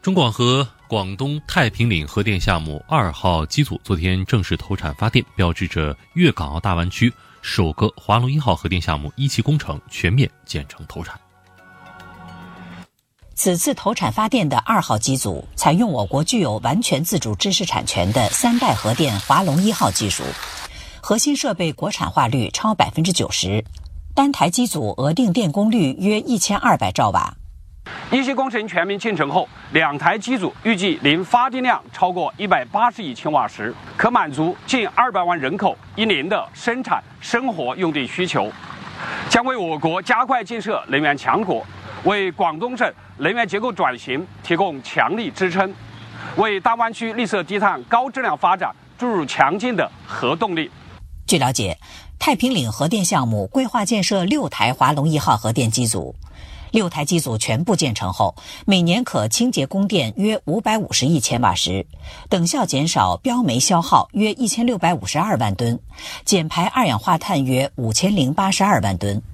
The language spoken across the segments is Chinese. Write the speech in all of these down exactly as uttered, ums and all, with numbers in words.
中广核广东太平岭核电项目二号机组昨天正式投产发电，标志着粤港澳大湾区首个华龙一号核电项目一期工程全面建成投产。 此次投产发电的二号机组采用我国具有完全自主知识产权的三代核电华龙一号技术，核心设备国产化率超百分之九十，单台机组额定电功率约一千二百兆瓦。 一期工程全面建成后，两台机组预计年发电量超过一百八十亿千瓦时，可满足近二百万人口一年的生产生活用电需求，将为我国加快建设能源强国，为广东省能源结构转型提供强力支撑，为大湾区绿色低碳高质量发展注入强劲的核动力。 据了解，太平岭核电项目规划建设六台华龙一号核电机组。六台机组全部建成后，每年可清洁供电约五百五十亿千瓦时，等效减少标煤消耗约一千六百五十二万吨，减排二氧化碳约五千零八十二万吨。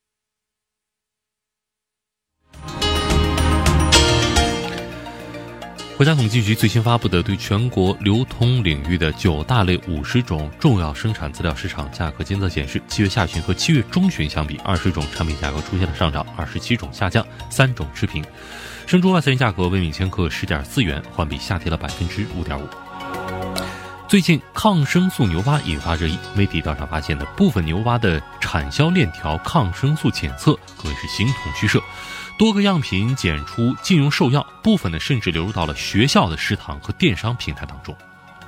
国家统计局最新发布的对全国流通领域的九大类五十种重要生产资料市场价格监测显示，七月下旬和七月中旬相比，二十种产品价格出现了上涨，二十七种下降，三种持平。生猪外饲料价格为每千克十点四元，环比下跌了百分之五点五。最近抗生素牛蛙引发热议，媒体调查发现的部分牛蛙的产销链条抗生素检测可谓是形同虚设。多个样品检出禁用兽药，部分呢甚至流入到了学校的食堂和电商平台当中。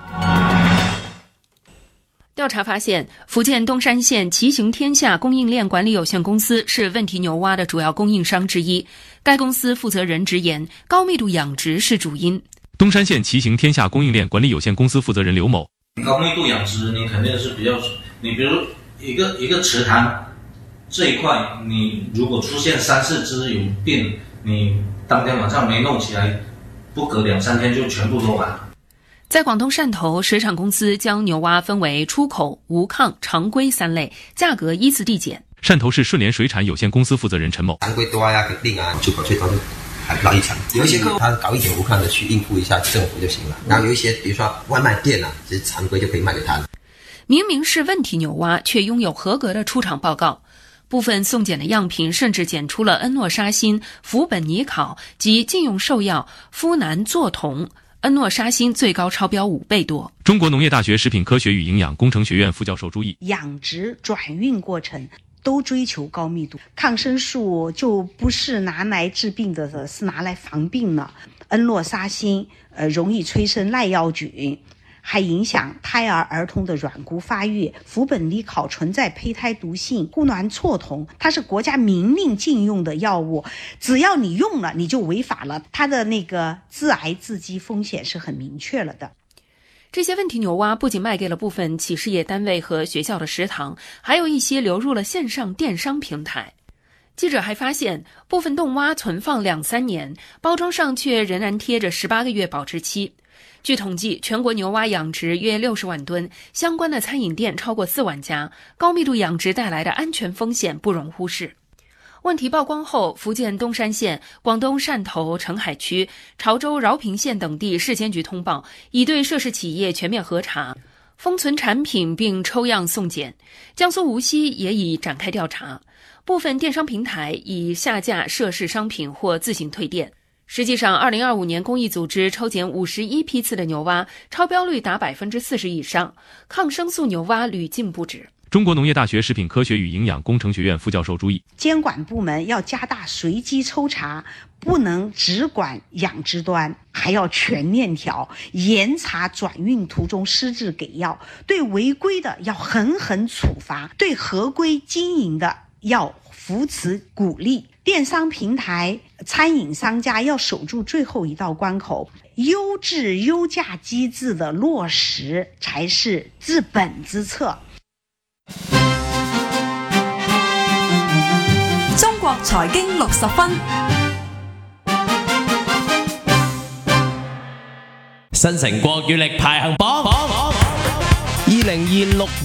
调查发现，福建东山县奇行天下供应链管理有限公司是问题牛蛙的主要供应商之一。该公司负责人直言，高密度养殖是主因。 东山县奇行天下供应链管理有限公司负责人刘某： 高密度养殖，你肯定是比较，你比如一个一个池塘。这一块你如果出现三四只有病，你当天晚上没弄起来，不隔两三天就全部都完了。 在广东汕头，水产公司将牛蛙分为出口、无抗、常规三类，价格依次递减。 汕头市顺联水产有限公司负责人陈某： 常规多呀，肯定啊，出口最多就还不到一成。有一些客户他搞一点无抗的去应付一下政府就行了，然后有一些比如说外卖店啊，其实常规就可以卖给他了。 明明是问题牛蛙，却拥有合格的出厂报告。部分送检的样品甚至检出了恩诺沙辛、氟苯尼考及禁用兽药呋喃唑酮，恩诺沙辛最高超标五倍多。 中国农业大学食品科学与营养工程学院副教授朱毅： 养殖转运过程都追求高密度，抗生素就不是拿来治病的，是拿来防病的。恩诺沙辛呃容易催生耐药菌，还影响胎儿儿童的软骨发育。氟苯尼考存在胚胎毒性，呋喃唑酮它是国家明令禁用的药物，只要你用了你就违法了，它的那个致癌致畸风险是很明确了的。 这些问题牛蛙不仅卖给了部分企事业单位和学校的食堂，还有一些流入了线上电商平台。记者还发现，部分冻蛙存放两三年，包装上却仍然贴着十八个月保质期。据统计，全国牛蛙养殖约六十万吨，相关的餐饮店超过四万家，高密度养殖带来的安全风险不容忽视。问题曝光后，福建东山县、广东汕头澄海区、潮州饶平县等地市监局通报，已对涉事企业全面核查，封存产品并抽样送检。江苏无锡也已展开调查，部分电商平台已下架涉事商品或自行退店。实际上，二零二五年公益组织抽检五十一批次的牛蛙，超标率达百分之四十以上，抗生素牛蛙屡禁不止。 中国农业大学食品科学与营养工程学院副教授朱毅： 监管部门要加大随机抽查，不能只管养殖端，还要全链条严查转运途中失质给药，对违规的要狠狠处罚，对合规经营的要扶持鼓励。电商平台、餐饮商家要守住最后一道关口，优质优价机制的落实才是治本之策。 中國財經六十分， 新城國語力排行榜，二零二六